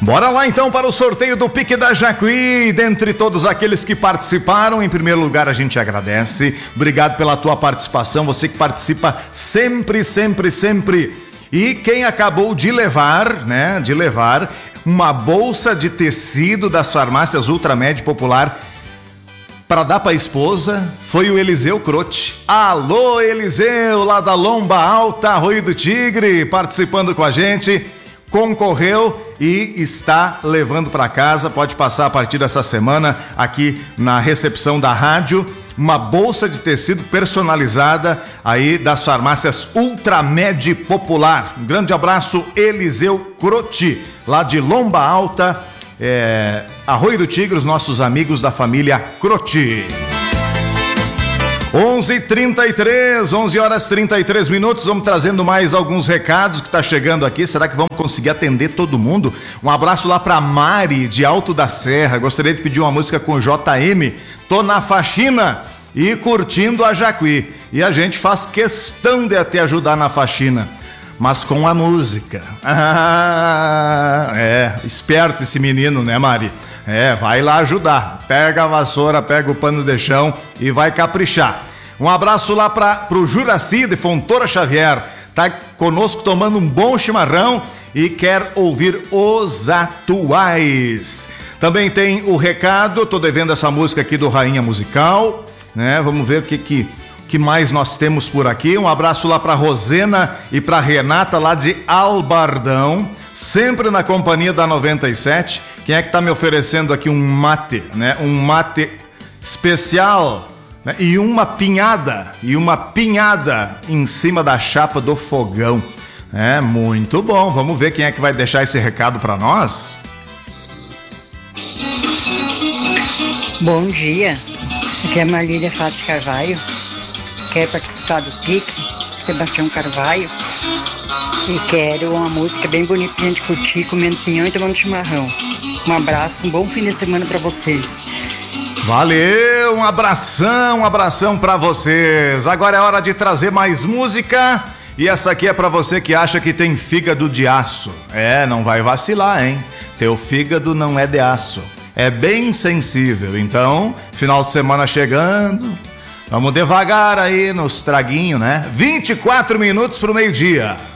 Bora lá então para o sorteio do Pique da Jacuí. Dentre todos aqueles que participaram, em primeiro lugar a gente agradece. Obrigado pela tua participação, você que participa sempre. E quem acabou de levar, uma bolsa de tecido das farmácias Ultramed Popular para dar para a esposa, foi o Eliseu Crote. Alô, Eliseu, lá da Lomba Alta, Arroio do Tigre, participando com a gente. Concorreu e está levando para casa, pode passar a partir dessa semana aqui na recepção da rádio, uma bolsa de tecido personalizada aí das farmácias Ultramed Popular. Um grande abraço, Eliseu Crote, lá de Lomba Alta, Arroio do Tigre, os nossos amigos da família Crote. 11 horas 33 minutos, vamos trazendo mais alguns recados que tá chegando aqui. Será que vamos conseguir atender todo mundo? Um abraço lá pra Mari de Alto da Serra, gostaria de pedir uma música com JM, tô na faxina e curtindo a Jacuí, e a gente faz questão de até ajudar na faxina, mas com a música. Esperto esse menino, né, Mari? Vai lá ajudar, pega a vassoura, pega o pano de chão e vai caprichar. Um abraço lá pro Juraci de Fontoura Xavier, tá conosco tomando um bom chimarrão e quer ouvir os atuais. Também tem o recado, tô devendo essa música aqui do Rainha Musical, né? Vamos ver o que mais nós temos por aqui. Um abraço lá pra Rosena e pra Renata lá de Albardão, sempre na companhia da 97. Quem é que tá me oferecendo aqui um mate, né? Um mate especial, né? E uma pinhada em cima da chapa do fogão. Muito bom. Vamos ver quem é que vai deixar esse recado para nós. Bom dia. Aqui é a Marlília Fácil Carvalho. Quero participar do Pique, Sebastião Carvalho. E quero uma música bem bonita pra gente curtir, comendo pinhão e tomando chimarrão. Um abraço, um bom fim de semana pra vocês. Valeu, um abração pra vocês. Agora é hora de trazer mais música. E essa aqui é pra você que acha que tem fígado de aço. Não vai vacilar, hein? Teu fígado não é de aço. É bem sensível. Então, final de semana chegando, vamos devagar aí nos traguinhos, né? 24 minutos pro meio-dia.